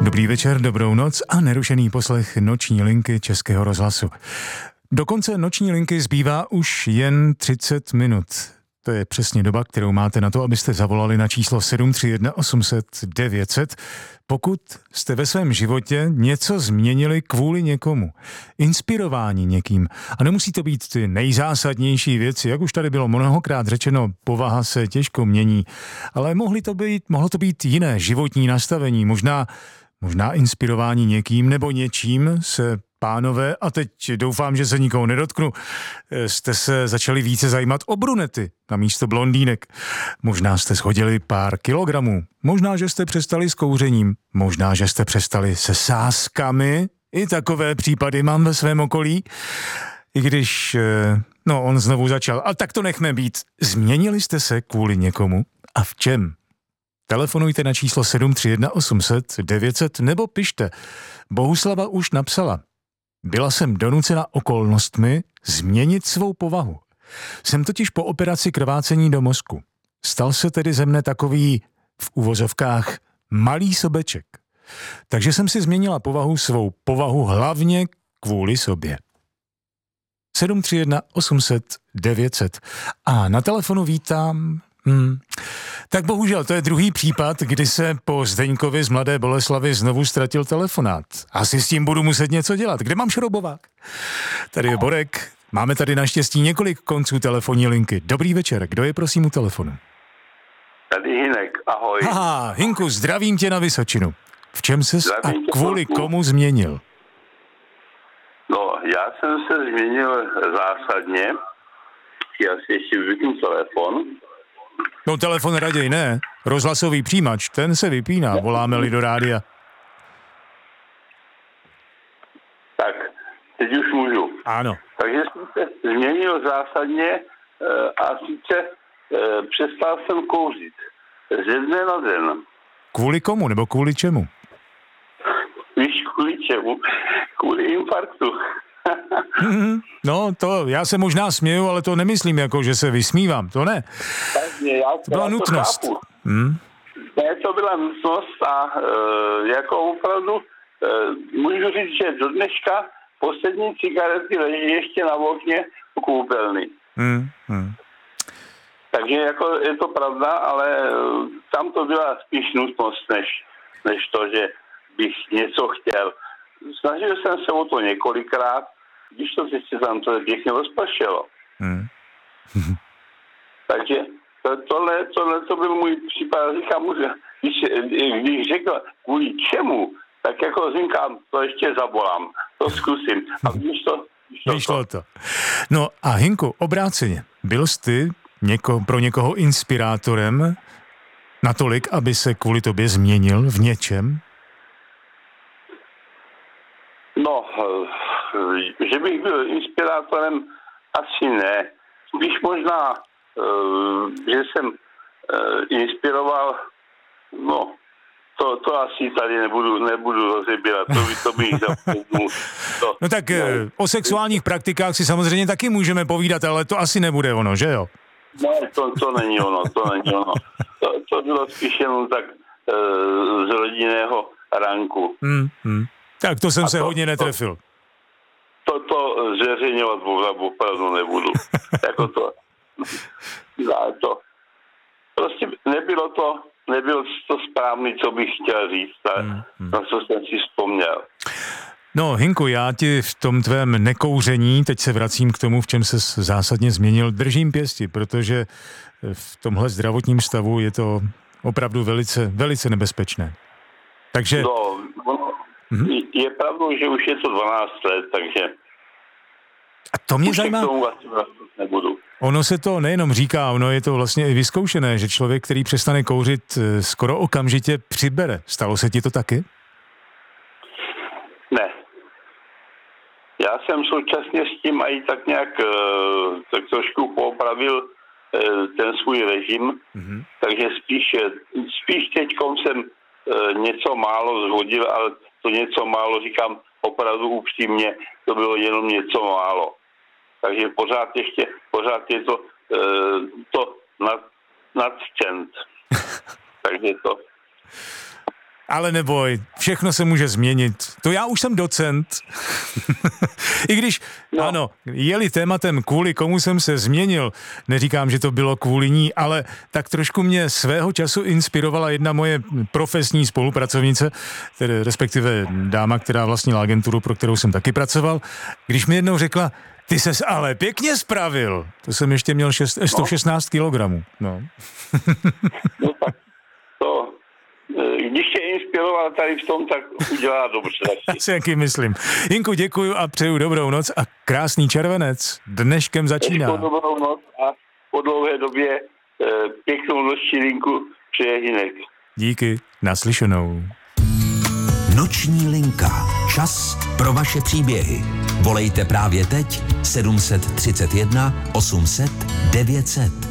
Dobrý večer, dobrou noc a nerušený poslech noční linky Českého rozhlasu. Do konce noční linky zbývá už jen 30 minut. To je přesně doba, kterou máte na to, abyste zavolali na číslo 731 800 900, pokud jste ve svém životě něco změnili kvůli někomu. Inspirováni někým. A nemusí to být ty nejzásadnější věci, jak už tady bylo mnohokrát řečeno, povaha se těžko mění, ale mohlo to být jiné životní nastavení, možná inspirování někým nebo něčím se, pánové, a teď doufám, že se nikoho nedotknu, jste se začali více zajímat o brunety na místo blondýnek. Možná jste shodili pár kilogramů, možná, že jste přestali s kouřením, možná, že jste přestali se sázkami. I takové případy mám ve svém okolí. I když, on znovu začal. A tak to nechme být. Změnili jste se kvůli někomu? A v čem? Telefonujte na číslo 731 800 900 nebo pište. Bohuslava už napsala. Byla jsem donucena okolnostmi změnit svou povahu. Jsem totiž po operaci krvácení do mozku. Stal se tedy ze mne takový, v uvozovkách, malý sobeček. Takže jsem si změnila svou povahu hlavně kvůli sobě. 731 800 900. A na telefonu vítám... Tak bohužel, to je druhý případ, kdy se po Zdeňkovi z Mladé Boleslavi znovu ztratil telefonát. Asi s tím budu muset něco dělat. Kde mám šroubovák? Tady je Borek. Máme tady naštěstí několik konců telefonní linky. Dobrý večer, kdo je prosím u telefonu? Tady Hinek, ahoj. Aha, Hinku, zdravím tě na Vysočinu. V čem ses a kvůli komu změnil? No, já jsem se změnil zásadně. Já si ještě vypnu telefon. No telefon raději ne. Rozhlasový přijímač, ten se vypíná, voláme-li do rádia. Tak, teď už můžu. Ano. Takže jsem se změnil zásadně a sice přestal jsem kouřit. Ze dne na den. Kvůli komu nebo kvůli čemu? Víš, kvůli čemu? Kvůli infarktu. No, to já se možná směju, ale to nemyslím jako, že se vysmívám, to ne. To byla nutnost. Ne, to byla nutnost a jako opravdu můžu říct, že do dneška poslední cigarety leží ještě na okně koupelny. Takže jako je to pravda, ale tam to byla spíš nutnost, než to, že bych něco chtěl. Snažil jsem se o to několikrát, když to teď se tam to pěkně rozpršelo. Takže tohle to byl můj případ. Říkám, když řekl kvůli čemu, tak jako říkám, to ještě zavolám, to zkusím. A vyšlo to. No a Hinku, obráceně, byl jsi ty pro někoho inspirátorem natolik, aby se kvůli tobě změnil v něčem? No, že bych byl inspirátorem, asi ne. Spíš možná, že jsem inspiroval, no, to asi tady nebudu rozebírat, to bych zapomněl. No tak o sexuálních praktikách si samozřejmě taky můžeme povídat, ale to asi nebude ono, že jo? Ne, to není ono. To bylo spíš jenom tak z rodinného ranku. Tak to jsem se hodně netrefil. To zveřejňovat opravdu nebudu. Jako to. Prostě nebylo to správný, co bych chtěl říct, na co jsem si vzpomněl. No, Hinku, já ti v tom tvém nekouření, teď se vracím k tomu, v čem se zásadně změnil, držím pěsti, protože v tomhle zdravotním stavu je to opravdu velice, velice nebezpečné. Takže... No, je pravdou, že už je to 12 let, takže... A to mě zajímá... Nebudu. Ono se to nejenom říká, ono je to vlastně i vyzkoušené, že člověk, který přestane kouřit, skoro okamžitě přibere. Stalo se ti to taky? Ne. Já jsem současně s tím i tak nějak tak trošku poopravil ten svůj režim, takže spíš teďkom jsem něco málo zhodil, ale to něco málo říkám opravdu upřímně, to bylo jenom něco málo. Takže pořád je to nadcent. Takže to. Ale neboj, všechno se může změnit. To já už jsem docent. I když, ano, je-li tématem kvůli komu jsem se změnil, neříkám, že to bylo kvůli ní, ale tak trošku mě svého času inspirovala jedna moje profesní spolupracovnice, tedy respektive dáma, která vlastnila agenturu, pro kterou jsem taky pracoval, když mi jednou řekla, ty ses ale pěkně spravil. To jsem ještě měl 116 kilogramů. No. No tak to, když tě inspiroval tady v tom, tak udělá dobře. Já si jaký myslím. Jinku, děkuju a přeju dobrou noc a krásný červenec. Dneškem začíná. Dobrou noc a po dlouhé době pěknou noční linku přeje Hinek. Díky, naslyšenou. Noční linka. Čas pro vaše příběhy. Volejte právě teď 731 800 900.